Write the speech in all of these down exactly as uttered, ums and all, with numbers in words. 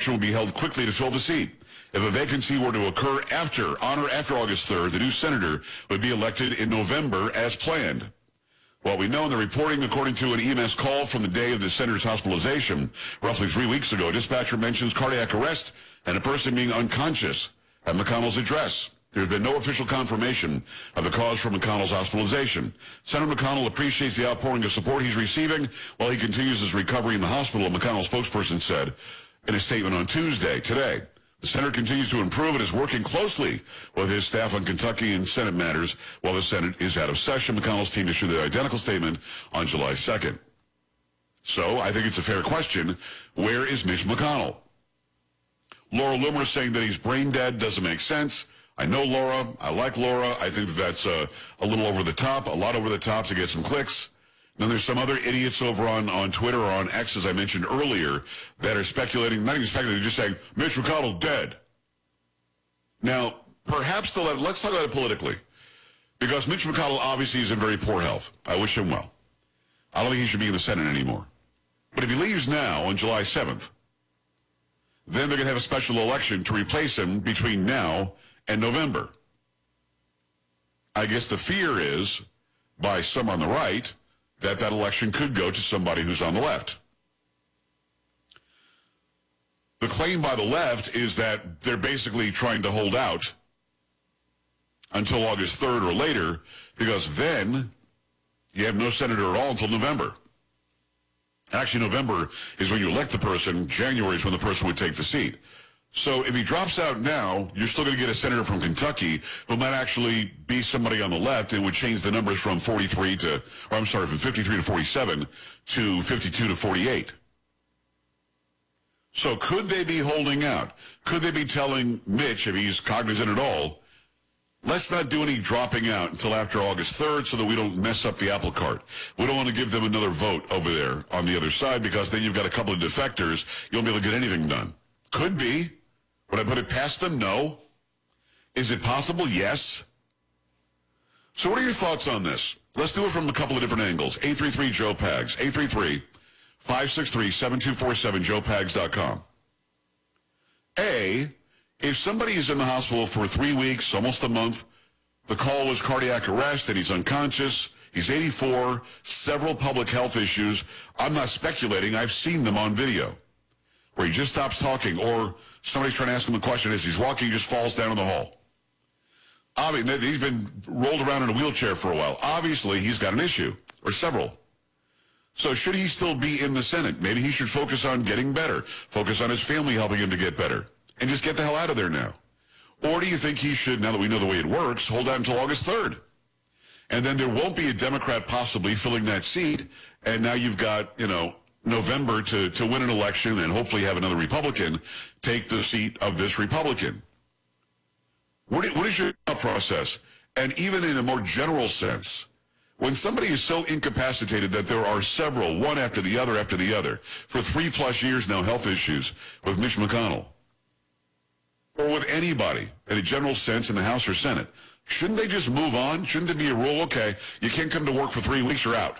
election will be held quickly to fill the seat. If a vacancy were to occur after, on or after August third, the new senator would be elected in November as planned. Well, we know in the reporting, according to an E M S call from the day of the senator's hospitalization, roughly three weeks ago, dispatcher mentions cardiac arrest and a person being unconscious at McConnell's address. There's been no official confirmation of the cause for McConnell's hospitalization. Senator McConnell appreciates the outpouring of support he's receiving while he continues his recovery in the hospital, a McConnell spokesperson said in a statement on Tuesday, today. The senator continues to improve and is working closely with his staff on Kentucky and Senate matters while the Senate is out of session. McConnell's team issued the identical statement on July second. So I think it's a fair question. Where is Mitch McConnell? Laura Loomer saying that he's brain dead doesn't make sense. I know Laura. I like Laura. I think that's uh, a little over the top, a lot over the top to get some clicks. Then there's some other idiots over on, on Twitter or on X, as I mentioned earlier, that are speculating, not even speculating, they're just saying, Mitch McConnell dead. Now, perhaps the left, let's talk about it politically. Because Mitch McConnell obviously is in very poor health. I wish him well. I don't think he should be in the Senate anymore. But if he leaves now on July seventh, then they're going to have a special election to replace him between now and November. I guess the fear is, by some on the right, that that election could go to somebody who's on the left. The claim by the left is that they're basically trying to hold out until August third or later, because then you have no senator at all until November. Actually, November is when you elect the person. January is when the person would take the seat. So if he drops out now, you're still going to get a senator from Kentucky who might actually be somebody on the left and would change the numbers from forty-three to, or I'm sorry, from fifty-three to forty-seven to fifty-two to forty-eight. So could they be holding out? Could they be telling Mitch, if he's cognizant at all, let's not do any dropping out until after August third so that we don't mess up the apple cart. We don't want to give them another vote over there on the other side, because then you've got a couple of defectors. You won't be able to get anything done. Could be. Would I put it past them? No. Is it possible? Yes. So what are your thoughts on this? Let's do it from a couple of different angles. eight three three Joe Pags. eight three three, five six three, seven two four seven, joe pags dot com. A, if somebody is in the hospital for three weeks, almost a month, the call was cardiac arrest and he's unconscious, he's eighty-four, several public health issues. I'm not speculating. I've seen them on video where he just stops talking, or somebody's trying to ask him a question as he's walking, he just falls down in the hall. Obviously, he's been rolled around in a wheelchair for a while. Obviously, he's got an issue, or several. So should he still be in the Senate? Maybe he should focus on getting better, focus on his family helping him to get better, and just get the hell out of there now. Or do you think he should, now that we know the way it works, hold out until August third? And then there won't be a Democrat possibly filling that seat, and now you've got, you know, November to, to win an election and hopefully have another Republican take the seat of this Republican. What, what is your thought process? And even in a more general sense, when somebody is so incapacitated that there are several, one after the other after the other, for three plus years now, health issues with Mitch McConnell, or with anybody in a general sense in the House or Senate, shouldn't they just move on? Shouldn't there be a rule, okay, you can't come to work for three weeks, you're out?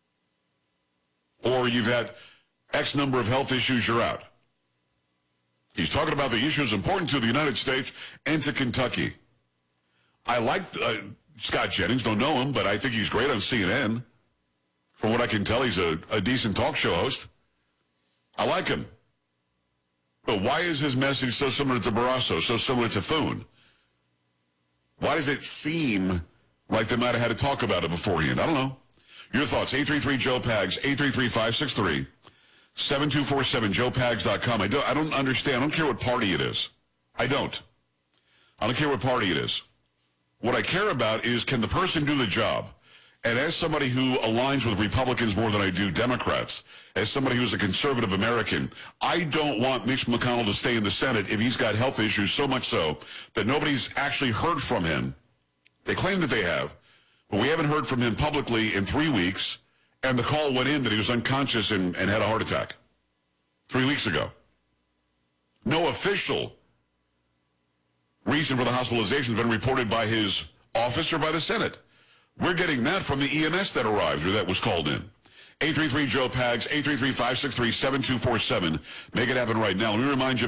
Or you've had X number of health issues, you're out. He's talking about the issues important to the United States and to Kentucky. I like uh, Scott Jennings, don't know him, but I think he's great on C N N. From what I can tell, he's a, a decent talk show host. I like him. But why is his message so similar to Barrasso, so similar to Thune? Why does it seem like they might have had to talk about it beforehand? I don't know. Your thoughts, eight three three Joe Pags, eight three three, five six three, seven two four seven, joe pags dot com. I don't, I don't understand. I don't care what party it is. I don't. I don't care what party it is. What I care about is, can the person do the job? And as somebody who aligns with Republicans more than I do Democrats, as somebody who's a conservative American, I don't want Mitch McConnell to stay in the Senate if he's got health issues, so much so that nobody's actually heard from him. They claim that they have, but we haven't heard from him publicly in three weeks, and the call went in that he was unconscious and, and had a heart attack three weeks ago. No official reason for the hospitalization has been reported by his office or by the Senate. We're getting that from the E M S that arrived, or that was called in. eight three three Joe Pags, eight three three, five six three, seven two four seven. Make it happen right now. Let me remind you